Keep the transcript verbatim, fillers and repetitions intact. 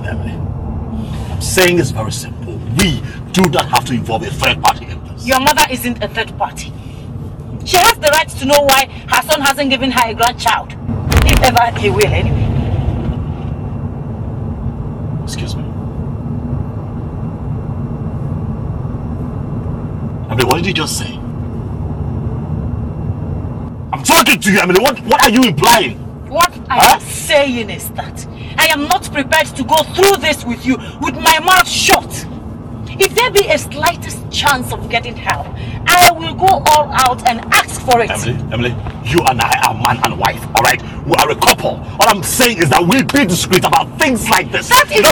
Listen, Emily. I'm saying it's very simple. We do not have to involve a third party in this. Your mother isn't a third party. She has the right to know why her son hasn't given her a grandchild. If ever he will, anyway. Excuse me. Emily, what did you just say? I'm talking to you, Emily. What, what are you implying? What I huh? am saying is that I am not prepared to go through this with you with my mouth shut. If there be a slightest chance of getting help, I will go all out and ask for it. Emily, Emily, you and I are man and wife, alright? We are a couple. All I'm saying is that we be discreet about things like this. That is no,